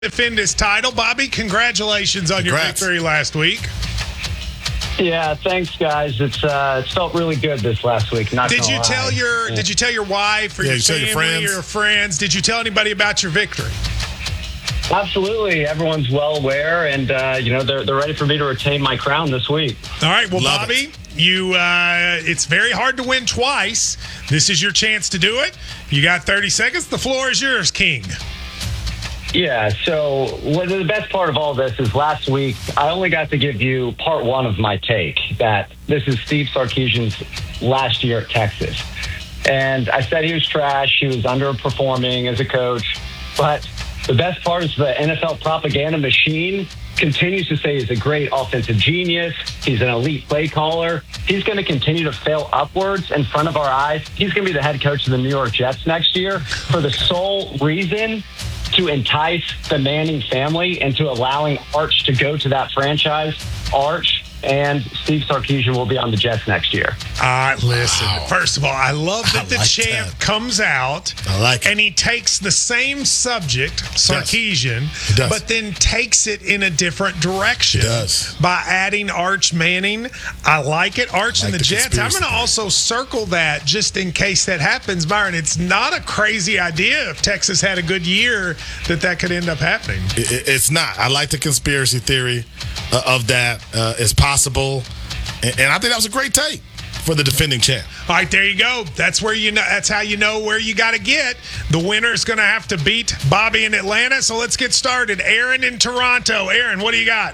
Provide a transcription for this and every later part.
defend his title. Bobby, congratulations on your victory last week. Yeah, thanks, guys. It's felt really good this last week. Did you tell your wife or your family or friends? Did you tell anybody about your victory? Absolutely. Everyone's well aware, and they're ready for me to retain my crown this week. All right. Well, Bobby, it's very hard to win twice. This is your chance to do it. You got 30 seconds. The floor is yours, King. Yeah, so the best part of all this is last week, I only got to give you part one of my take, that this is Steve Sarkisian's last year at Texas. And I said he was trash, he was underperforming as a coach, but the best part is the NFL propaganda machine continues to say he's a great offensive genius, he's an elite play caller, he's going to continue to fail upwards in front of our eyes. He's going to be the head coach of the New York Jets next year for the sole reason to entice the Manning family into allowing Arch to go to that franchise. Arch and Steve Sarkisian will be on the Jets next year. Listen, first of all, I love that the champ comes out and he takes the same subject, Sarkisian, but then takes it in a different direction by adding Arch Manning. I like it. Arch and the Jets. I'm going to also circle that just in case that happens, Byron. It's not a crazy idea if Texas had a good year that could end up happening. It's not. I like the conspiracy theory of that. It's possible, and I think that was a great take for the defending champ. All right, there you go. That's where that's how you know where you got to get. The winner's going to have to beat Bobby in Atlanta. So let's get started. Aaron in Toronto. Aaron, what do you got?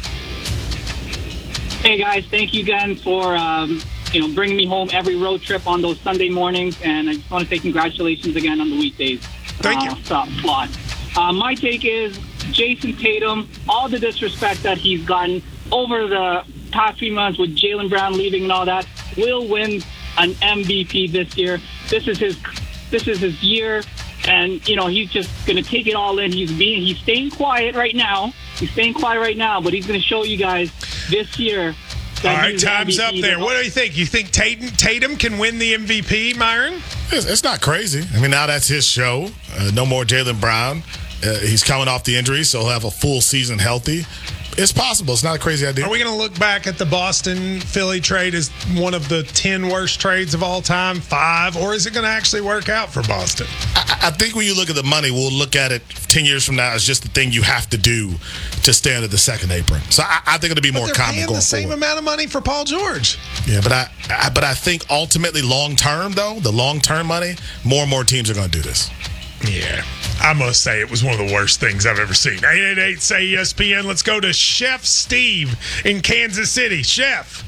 Hey guys, thank you again for bringing me home every road trip on those Sunday mornings, and I just want to say congratulations again on the weekdays. Thank you. Slot. My take is Jason Tatum. All the disrespect that he's gotten over the past 3 months with Jaylen Brown leaving and all that, will win an MVP this year. This is his year, and he's just going to take it all in. He's staying quiet right now. But he's going to show you guys this year. All right, time's up there. What do you think? You think Tatum can win the MVP, Myron? It's not crazy. I mean, now that's his show. No more Jaylen Brown. He's coming off the injury, so he'll have a full season healthy. It's possible. It's not a crazy idea. Are we going to look back at the Boston-Philly trade as one of the 10 worst trades of all time, 5, or is it going to actually work out for Boston? I think when you look at the money, we'll look at it 10 years from now as just the thing you have to do to stay under the second apron. So I think it'll be more common going forward. They're paying the same amount of money for Paul George. Yeah, but I think ultimately long-term, though, the long-term money, more and more teams are going to do this. Yeah, I must say it was one of the worst things I've ever seen. 888-SAY-ESPN. Let's go to Chef Steve in Kansas City. Chef.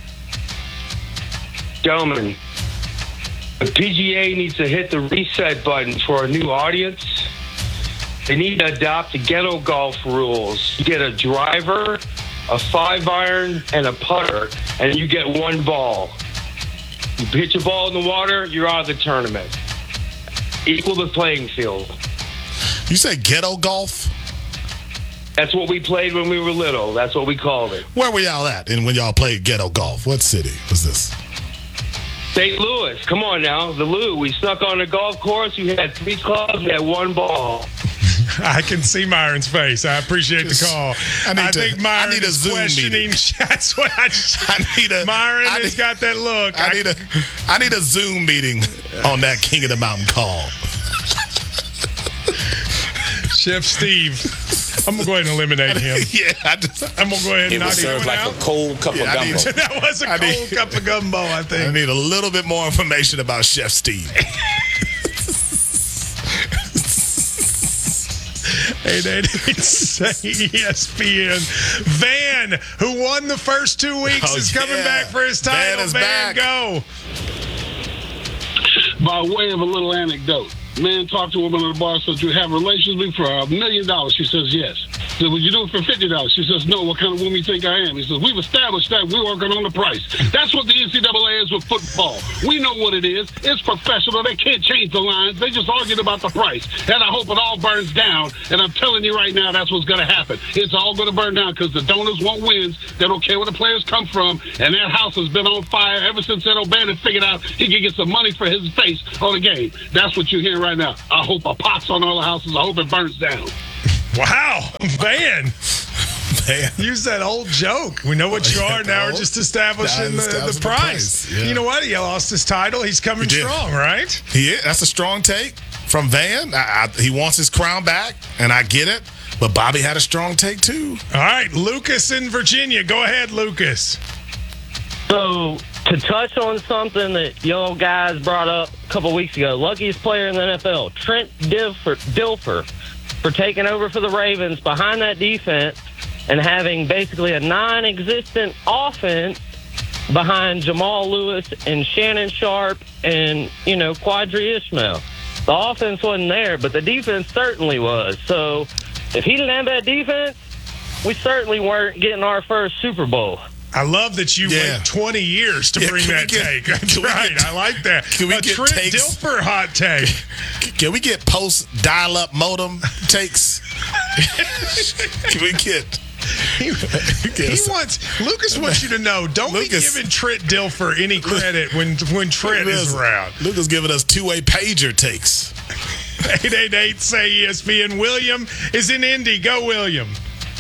Gentlemen, the PGA needs to hit the reset button for a new audience. They need to adopt the ghetto golf rules. You get a driver, a 5-iron, and a putter, and you get one ball. You pitch a ball in the water, you're out of the tournament. Equal the playing field. You say ghetto golf? That's what we played when we were little. That's what we called it. Where were y'all at and when y'all played ghetto golf? What city was this? St. Louis. Come on now. The Lou. We snuck on the golf course. We had 3 clubs. We had one ball. I can see Myron's face. I appreciate the call. I think Myron need a is Zoom questioning. meeting. That's what Myron has got that look. I need a Zoom meeting on that King of the Mountain call. Chef Steve, I'm going to go ahead and eliminate him. I'm going to go ahead and knock him out. It was served like a cold cup of gumbo. That was a cold cup of gumbo, I think. I need a little bit more information about Chef Steve. 888-ESPN. Van, who won the first 2 weeks, is coming back for his title. Van, go. By way of a little anecdote, man talked to a woman at the bar, said, "You have relations with me for $1 million?" She says, "Yes." He said, "Would you do it for $50?" She says, "No, what kind of woman you think I am?" He says, "We've established that we're working on the price." That's what the NCAA is with football. We know what it is. It's professional. They can't change the lines. They just argued about the price. And I hope it all burns down. And I'm telling you right now, that's what's going to happen. It's all going to burn down because the donors want wins. They don't care where the players come from. And that house has been on fire ever since Ed O'Bannon figured out he could get some money for his face on the game. That's what you're hearing right now. I hope a pox on all the houses. I hope it burns down. Wow, man. Use that old joke. We know what you are. Now we're just establishing the price. Yeah. You know what? He lost his title. He's coming strong, right? He is. That's a strong take from Van. He wants his crown back, and I get it. But Bobby had a strong take, too. All right, Lucas in Virginia. Go ahead, Lucas. So, to touch on something that y'all guys brought up a couple weeks ago, luckiest player in the NFL, Trent Dilfer, for taking over for the Ravens behind that defense and having basically a non-existent offense behind Jamal Lewis and Shannon Sharp and, Quadri Ishmael. The offense wasn't there, but the defense certainly was. So if he didn't have that defense, we certainly weren't getting our first Super Bowl. I love that you wait 20 years to bring that take. That's right. I like that. Can we get Trent takes? Dilfer hot take. Can we get post dial-up modem takes? Can we get... Lucas wants you to know, don't be giving Trent Dilfer any credit when Trent is around. Lucas giving us two-way pager takes. 888-SAY-ESPN. William is in Indy. Go, William.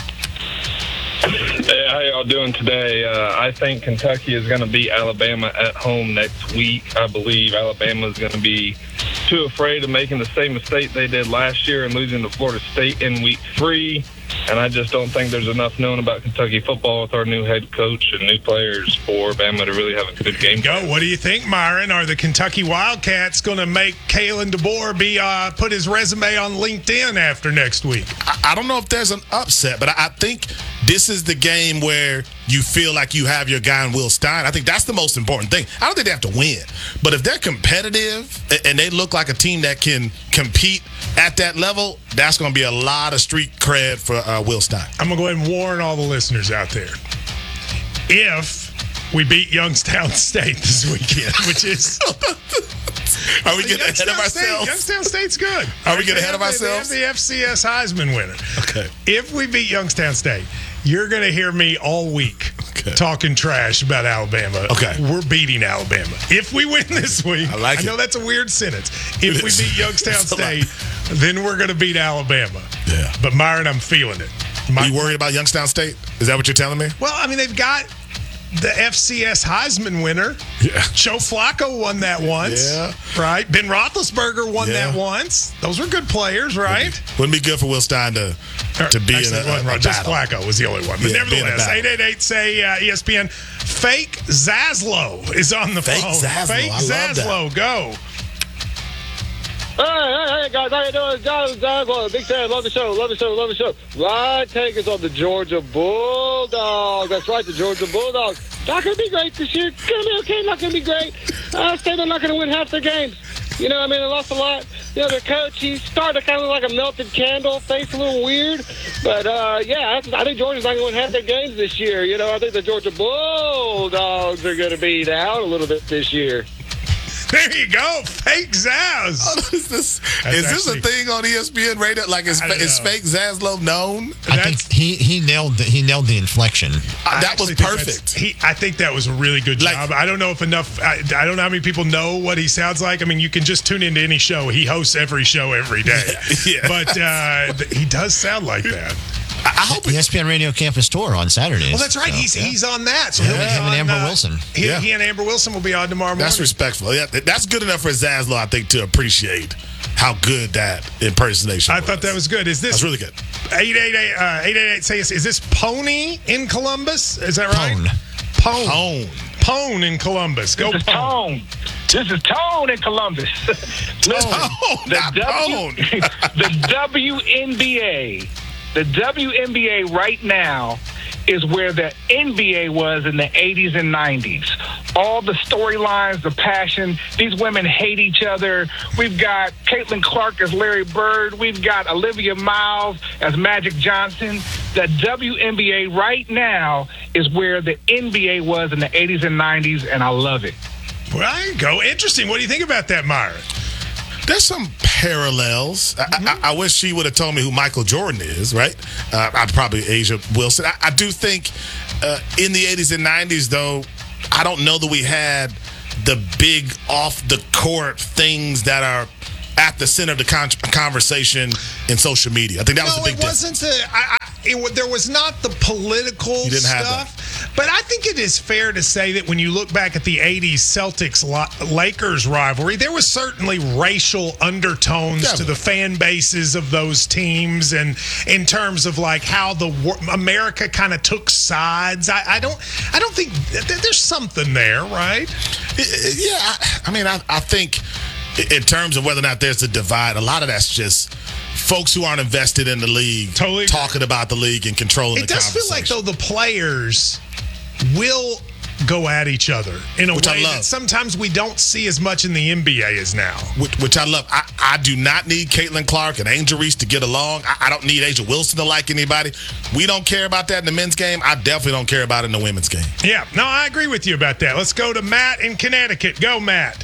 Hey, how y'all doing today? I think Kentucky is going to beat Alabama at home next week. I believe Alabama is going to be too afraid of making the same mistake they did last year and losing to Florida State in week 3. And I just don't think there's enough known about Kentucky football with our new head coach and new players for Bama to really have a good game. What do you think, Myron? Are the Kentucky Wildcats going to make Kalen DeBoer put his resume on LinkedIn after next week? I don't know if there's an upset, but I think this is the game where you feel like you have your guy in Will Stein. I think that's the most important thing. I don't think they have to win. But if they're competitive and they look like a team that can compete at that level, that's going to be a lot of street cred for Will Stein. I'm going to go ahead and warn all the listeners out there. If we beat Youngstown State this weekend, which is... Are we getting ahead of ourselves? Youngstown State's good. Are we getting ahead of ourselves? They have the FCS Heisman winner. Okay. If we beat Youngstown State, you're going to hear me all week talking trash about Alabama. Okay. We're beating Alabama. If we win this week, I know that's a weird sentence. If we beat Youngstown State, then we're going to beat Alabama. Yeah. But, Myron, I'm feeling it. Are you worried about Youngstown State? Is that what you're telling me? Well, I mean, they've got the FCS Heisman winner. Yeah. Joe Flacco won that once. Yeah. Right? Ben Roethlisberger won that once. Those were good players, right? Wouldn't be good for Will Stein to be in a just battle. Flacco was the only one. But nevertheless, 888-SAY-ESPN. Fake Zaslow is on the phone. Fake Zaslow, go. Hey, guys, how you doing? John, big fan, love the show. My take is on the Georgia Bulldogs. That's right, the Georgia Bulldogs. Not going to be great this year. Going to be okay, not going to be great. I say they're not going to win half their games. They lost a lot. Their coach, he's starting to kind of like a melted candle, face a little weird. But, I think Georgia's not going to win half their games this year. I think the Georgia Bulldogs are going to be down a little bit this year. There you go, fake Zaz. Is this a thing on ESPN radio? Like, is fake Zaslow known? I think he nailed the inflection. That was perfect. I think that was a really good job. I don't know if enough. I don't know how many people know what he sounds like. I mean, you can just tune into any show. He hosts every show every day. Yeah. But he does sound like that. I hope the ESPN Radio Campus Tour on Saturdays. Well, that's right. He's on that. So him and Amber Wilson. He and Amber Wilson will be on tomorrow morning. That's respectful. Yeah, that's good enough for Zaslow, I think, to appreciate how good that impersonation was. I thought that was good. That's really good. 888 say is this Pony in Columbus? Is that right? Pone in Columbus. Go Pone. This is Tone in Columbus. The WNBA. The WNBA right now is where the NBA was in the 80s and 90s. All the storylines, the passion, these women hate each other. We've got Caitlin Clark as Larry Bird. We've got Olivia Miles as Magic Johnson. The WNBA right now is where the NBA was in the 80s and 90s, and I love it. Well, there you go. Interesting. What do you think about that, Myron? There's some parallels. I wish she would have told me who Michael Jordan is, right? I'd probably Asia Wilson. I do think in the 80s and 90s, though, I don't know that we had the big off-the-court things that are at the center of the conversation in social media. I think that was the big difference. There was not the political stuff, but I think it is fair to say that when you look back at the 80s Celtics-Lakers rivalry, there was certainly racial undertones to the fan bases of those teams, and in terms of like how America kind of took sides. I don't think there's something there, right? Yeah, I mean, I think in terms of whether or not there's a divide, a lot of that's just folks who aren't invested in the league talking about the league and controlling the conversation. It does feel like, though, the players will go at each other in a way that sometimes we don't see as much in the NBA as now. Which I love. I do not need Caitlin Clark and Angel Reese to get along. I don't need Asia Wilson to like anybody. We don't care about that in the men's game. I definitely don't care about it in the women's game. Yeah, no, I agree with you about that. Let's go to Matt in Connecticut. Go, Matt.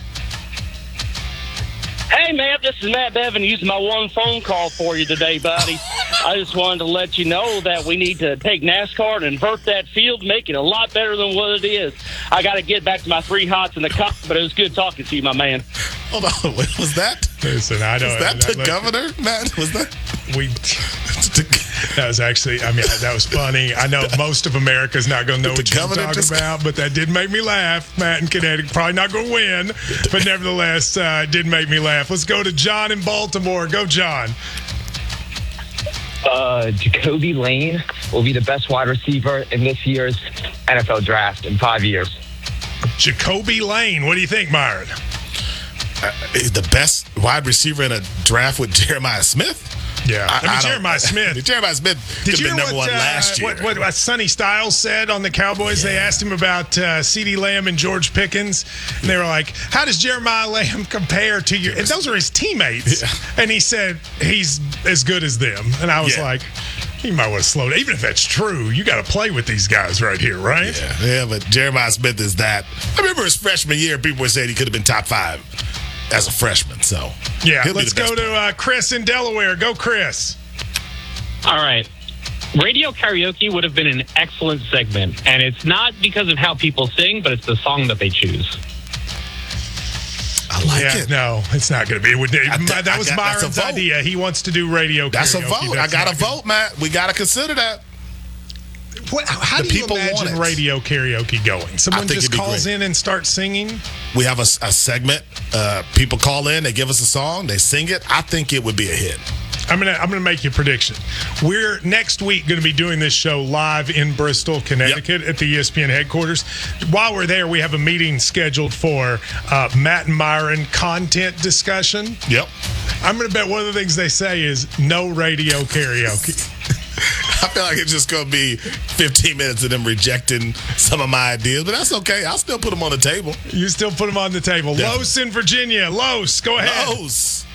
Hey, Matt, this is Matt Bevan using my one phone call for you today, buddy. I just wanted to let you know that we need to take NASCAR and invert that field, make it a lot better than what it is. I got to get back to my 3 hots in the cup, but it was good talking to you, my man. Hold on, what was that? Listen, I don't. Was that the governor, Matt? Was that? That was actually, I mean, that was funny. I know most of America's not going to know what you're talking about, but that did make me laugh. Matt in Connecticut, probably not going to win, but nevertheless, it did make me laugh. Let's go to John in Baltimore. Go, John. Jacoby Lane will be the best wide receiver in this year's NFL draft in 5 years. Jacoby Lane. What do you think, Myron? The best wide receiver in a draft with Jeremiah Smith? Yeah, I mean, Jeremiah Smith. Jeremiah Smith could have been number one last year. What Sonny Styles said on the Cowboys, they asked him about CeeDee Lamb and George Pickens, and they were like, how does Jeremiah Lamb compare to you? And those are his teammates. Yeah. And he said, he's as good as them. And I was like, you might want to slow down. Even if that's true, you got to play with these guys right here, right? Yeah, but Jeremiah Smith is that. I remember his freshman year, people were saying he could have been top 5 as a freshman, so let's go to Chris in Delaware. Go, Chris. All right. Radio karaoke would have been an excellent segment, and it's not because of how people sing, but it's the song that they choose. I like it. No, it's not going to be. That was Myron's idea. He wants to do radio karaoke. That's a vote. I got to vote, Matt. We got to consider that. How do you imagine radio karaoke going? Someone just calls in and starts singing? We have a segment. People call in, they give us a song, they sing it. I think it would be a hit. I'm gonna make you a prediction. We're next week going to be doing this show live in Bristol, Connecticut at the ESPN headquarters. While we're there, we have a meeting scheduled for Matt and Myron content discussion. Yep. I'm going to bet one of the things they say is no radio karaoke. I feel like it's just going to be 15 minutes of them rejecting some of my ideas, but that's okay. I'll still put them on the table. You still put them on the table. Yeah. Los in Virginia. Los, go ahead. Los.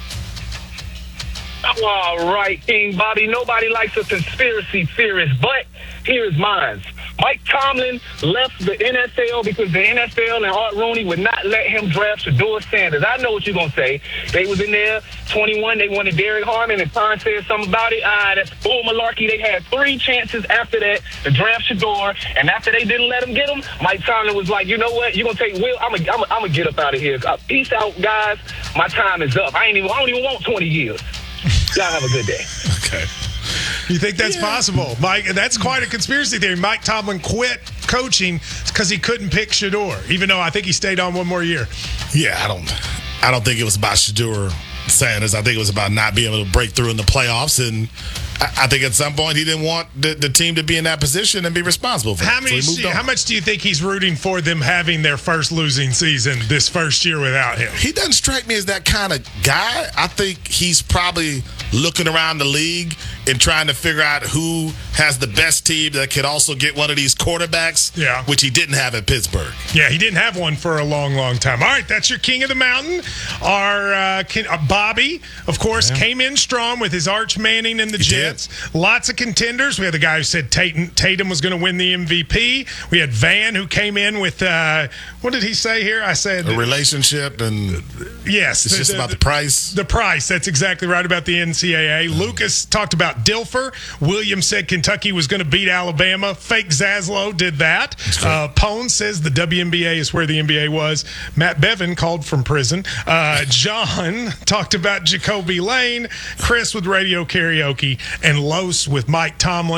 All right, King Bobby. Nobody likes a conspiracy theorist, but here's mine. Mike Tomlin left the NFL because the NFL and Art Rooney would not let him draft Shedeur Sanders. I know what you're going to say. They was in there, 21. They wanted Derek Harmon, and Pine said something about it. That's bull malarkey. They had 3 chances after that to draft Shedeur, and after they didn't let him get him, Mike Tomlin was like, you know what? You're going to take Will. I'm gonna get up out of here. Peace out, guys. My time is up. I don't even want 20 years. Y'all have a good day. Okay. You think that's possible, Mike? That's quite a conspiracy theory. Mike Tomlin quit coaching because he couldn't pick Shedeur, even though I think he stayed on one more year. Yeah, I don't think it was about Shedeur Sanders. I think it was about not being able to break through in the playoffs, and I think at some point he didn't want the team to be in that position and be responsible for it. How much do you think he's rooting for them having their first losing season this first year without him? He doesn't strike me as that kind of guy. I think he's probably looking around the league and trying to figure out who has the best team that could also get one of these quarterbacks, which he didn't have at Pittsburgh. Yeah, he didn't have one for a long, long time. All right, that's your King of the Mountain. Our Bobby, of course, came in strong with his Arch Manning and the Jets. Lots of contenders. We had the guy who said Tatum was going to win the MVP. We had Van, who came in with, what did he say here? I said a relationship, and yes, it's just about the price. The price. That's exactly right about the NCAA. Lucas talked about Dilfer. Williams said Kentucky was going to beat Alabama. Fake Zazzle Laszlo did that. Pone says the WNBA is where the NBA was. Matt Bevin called from prison. John talked about Jacoby Lane. Chris with Radio Karaoke. And Los with Mike Tomlin.